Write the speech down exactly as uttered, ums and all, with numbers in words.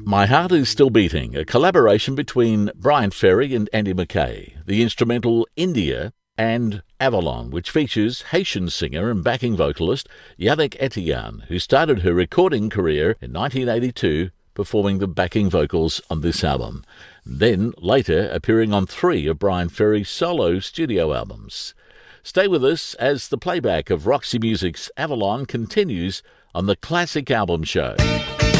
My Heart Is Still Beating, a collaboration between Brian Ferry and Andy Mackay, the instrumental India, and Avalon, which features Haitian singer and backing vocalist Yannick Etienne, who started her recording career in nineteen eighty-two performing the backing vocals on this album, then later appearing on three of Brian Ferry's solo studio albums. Stay with us as the playback of Roxy Music's Avalon continues on the Classic Album Show.